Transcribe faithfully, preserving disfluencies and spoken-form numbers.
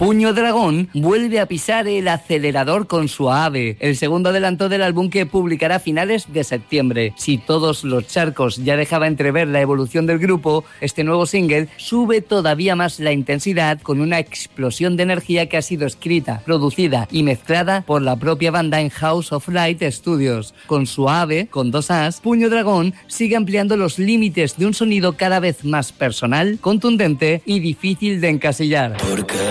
Puño Dragón vuelve a pisar el acelerador con Suave, el segundo adelanto del álbum que publicará a finales de septiembre. Si Todos los charcos ya dejaba entrever la evolución del grupo, este nuevo single sube todavía más la intensidad con una explosión de energía que ha sido escrita, producida y mezclada por la propia banda en House of Light Studios. Con Suave, con dos As, Puño Dragón sigue ampliando los límites de un sonido cada vez más personal, contundente y difícil de encasillar. Porque